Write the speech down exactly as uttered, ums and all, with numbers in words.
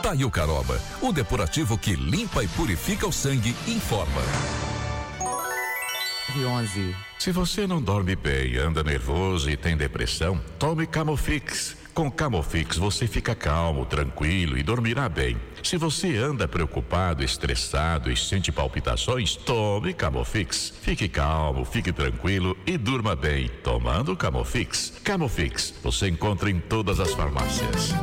Daí o Caroba, o depurativo que limpa e purifica o sangue, informa. onze. Se você não dorme bem, anda nervoso e tem depressão, tome Camofix. Com Camofix você fica calmo, tranquilo e dormirá bem. Se você anda preocupado, estressado e sente palpitações, tome Camofix. Fique calmo, fique tranquilo e durma bem, tomando Camofix. Camofix você encontra em todas as farmácias.